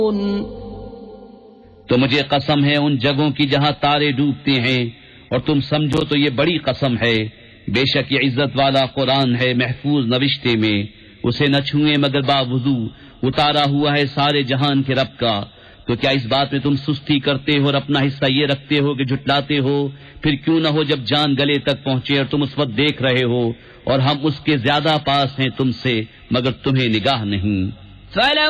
तो मुझे कसम है उन जगहों की जहां तारे डूबते हैं, और तुम समझो तो ये बड़ी कसम है। बेशक ये इज्जत वाला कुरान है, महफूज नविश्ते में, उसे न छुए मगर बावुजू, उतारा हुआ है सारे जहान के रब का। तो क्या इस बात में तुम सुस्ती करते हो और अपना हिस्सा ये रखते हो कि झुटलाते हो? फिर क्यों न हो जब जान गले तक पहुंचे और तुम उस वक्त देख रहे हो, और हम उसके ज्यादा पास हैं तुमसे, मगर तुम्हें निगाह नहीं।